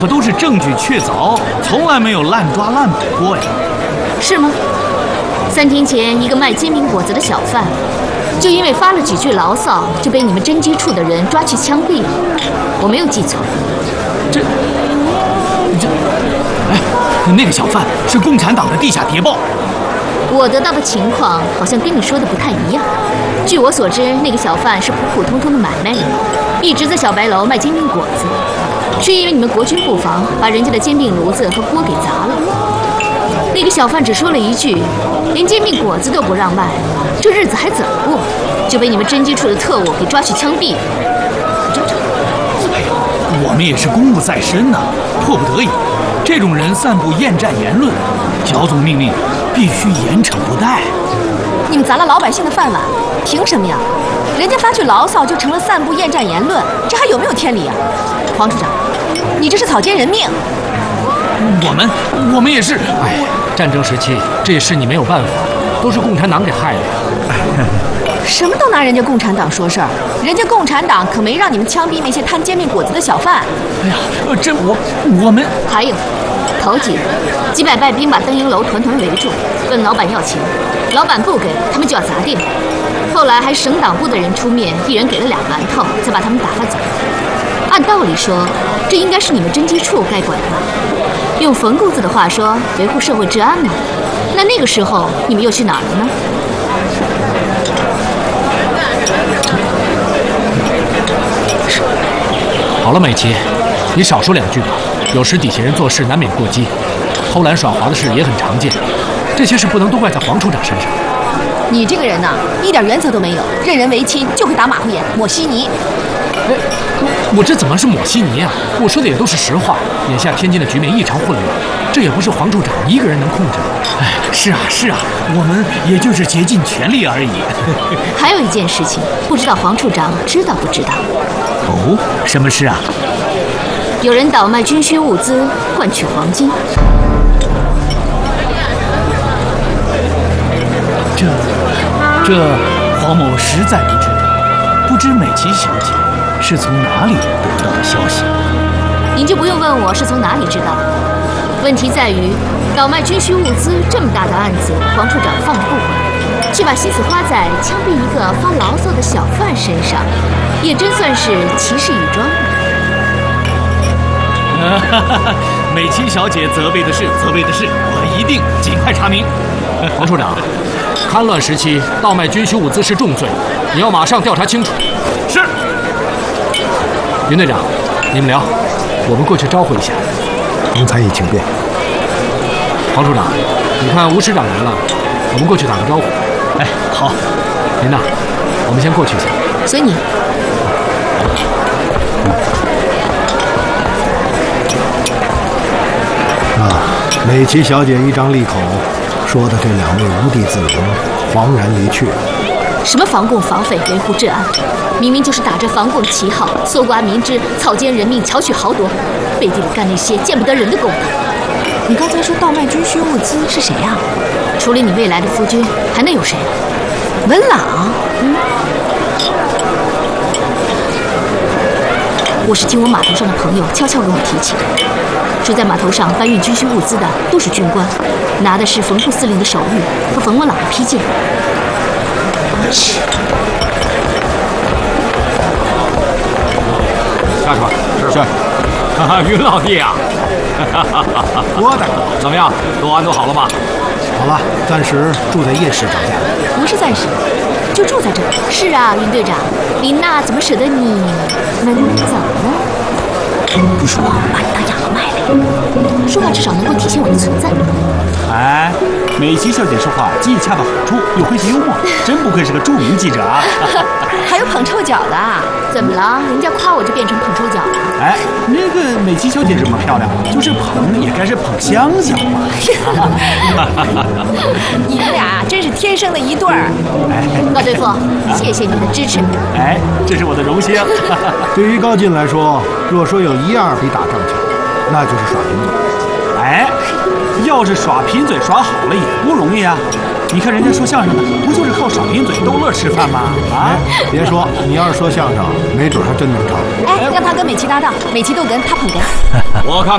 可都是证据确凿，从来没有滥抓滥捕过呀。 是吗？3天前，一个卖煎饼果子的小贩，就因为发了几句牢骚，就被你们侦缉处的人抓去枪毙了。我没有记错。 那个小贩是共产党的地下谍报。 我得到的情况好像跟你说的不太一样。据我所知，那个小贩是普普通通的买卖人，一直在小白楼卖煎饼果子。是因为你们国军布防，把人家的煎饼炉子和锅给砸了。那个小贩只说了一句，连煎饼果子都不让卖，这日子还怎么过？就被你们侦缉处的特务给抓去枪毙。 我们也是公务在身呐，迫不得已。这种人散布厌战言论，剿总命令必须严惩不贷。 你们砸了老百姓的饭碗，凭什么呀？人家发句牢骚就成了散布厌战言论，这还有没有天理啊？黄处长，你这是草菅人命。 我们也是。 哎，战争时期这事你没有办法，都是共产党给害的。 什么都拿人家共产党说事儿，人家共产党可没让你们枪毙那些摊煎饼果子的小贩。 哎呀，这我们还有，头几日几百败兵把登营楼团团围住，问老板要钱，老板不给，他们就要砸店。后来还省党部的人出面，一人给了2馒头，才把他们打发走。按道理说，这应该是你们侦缉处该管的吧？用冯姑子的话说，维护社会治安嘛。那个时候你们又去哪儿了呢？ 好了，美琪，你少说2句吧。有时底下人做事难免过激，偷懒耍滑的事也很常见。这些事不能都怪在黄处长身上。 你这个人呐，一点原则都没有，任人唯亲就会打马虎眼、抹稀泥。 哎，我这怎么是抹稀泥啊？我说的也都是实话。眼下天津的局面异常混乱，这也不是黄处长一个人能控制的。 哎，是啊，我们也就是竭尽全力而已。 还有一件事情，不知道黄处长知道不知道？ 哦，什么事啊？ 有人倒卖军需物资换取黄金。 这黄某实在不知道，不知美琪小姐是从哪里得到的消息？ 您就不用问我是从哪里知道的。问题在于，倒卖军需物资这么大的案子，黄处长放不过，却把心思花在枪毙一个发牢骚的小贩身上，也真算是奇事一桩。 美琪小姐责备的是，我一定尽快查明。 黄处长，戡乱时期倒卖军需物资是重罪，你要马上调查清楚。 是。 云队长，你们聊，我们过去招呼一下。 刚才已请便。 黄处长，你看吴师长来了，我们过去打个招呼。 哎，好。 您呐，我们先过去一下。 随你。 美琪小姐一张利口，说的这2位无地自容，惶然离去。 什么防共防匪维护治安，明明就是打着防共旗号，搜刮民脂，草菅人命，巧取豪夺，背地里干那些见不得人的勾当。 你刚才说倒卖军需物资是谁呀？ 除了你未来的夫君，还能有谁？ 文朗。 我是听我码头上的朋友悄悄跟我提起的，说在码头上搬运军需物资的都是军官，拿的是冯副司令的手谕和冯文朗的批件。 下去吧。是。 云老弟啊， 郭大哥， 怎么样？都安顿好了吗？ 好了，暂时住在叶市长家。 不是暂时，就住在这儿。 是啊，云队长，林娜怎么舍得你们走呢？不说把你当哑巴卖了，说话至少能够体现我的存在。 哎，美琪小姐说话既恰到好处，又诙谐幽默，真不愧是个著名记者啊！ 还有捧臭脚的， 怎么了？人家夸我就变成捧臭脚了？ 哎，那个美琪小姐这么漂亮，就是捧也该是捧香香吧？ 你们俩真是天生的一对儿。 高队副，谢谢你的支持。 哎，这是我的荣幸。 对于高进来说，若说有一样比打仗强，那就是耍贫嘴。 哎，要是耍贫嘴耍好了也不容易啊！你看人家说相声的，不就是靠耍贫嘴逗乐吃饭吗？啊！ 别说，你要是说相声，没准还真能成。 哎，让他跟美琪搭档，美琪逗哏，他捧哏。 我看